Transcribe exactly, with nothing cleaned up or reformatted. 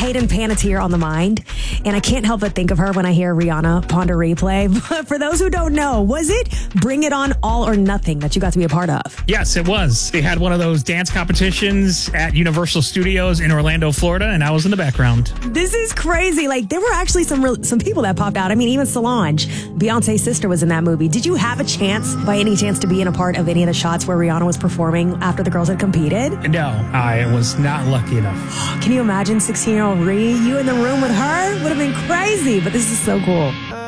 Hayden Panettiere on the mind, and I can't help but think of her when I hear Rihanna Ponder Replay. But for those who don't know, was it Bring It On All or Nothing that you got to be a part of? Yes, it was. They had one of those dance competitions at Universal Studios in Orlando, Florida, and I was in the background. This is crazy. Like, there were actually some real, some people that popped out. I mean, even Solange, Beyonce's sister, was in that movie. Did you have a chance, by any chance, to be in a part of any of the shots where Rihanna was performing after the girls had competed? No, I was not lucky enough. Can you imagine sixteen-year-old Ree, you in the room with her? Would have been crazy, but this is so cool.